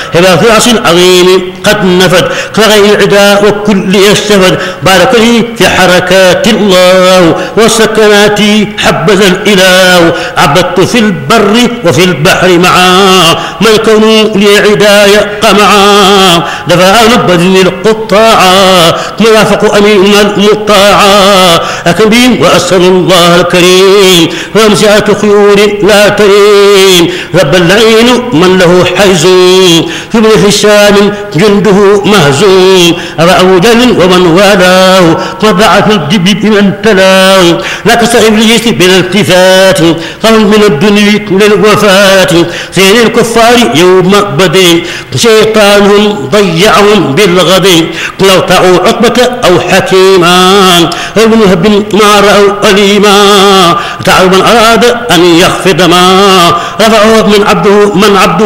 هبا في عصر عظيم قد نفد كغير العداء وكل يستفد بارك لي في حركات الله والسكنات حبذا الإله عبدت في البر وفي البحر معا ما الكون لي عداية قمعا دفع نبذ القطاعا موافق أمين المطاعا أكبين وأسأل الله الكريم وامسعة خيول لا ترين رب اللعين من له حيز في ابن هشام جنده مهزوم أبا أبو جهل ومن والاه وضعت الدب بمن تلاه لا كسر إبليس بلا التفات قوم من الدنيا للوفاة سير الكفار يوم بدر شيطانهم ضيعهم بالغد لو طاعوا عقبة أو حكيما ابن هب ما رأوا أليما تعالوا من أراد أن يخفض ما رفعه من عبده